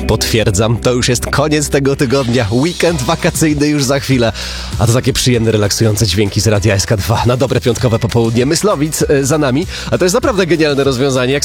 Potwierdzam, to już jest koniec tego tygodnia. Weekend wakacyjny już za chwilę. A to takie przyjemne, relaksujące dźwięki z Radia SK2 na dobre piątkowe popołudnie. Myslowic za nami, a to jest naprawdę genialne rozwiązanie. Jak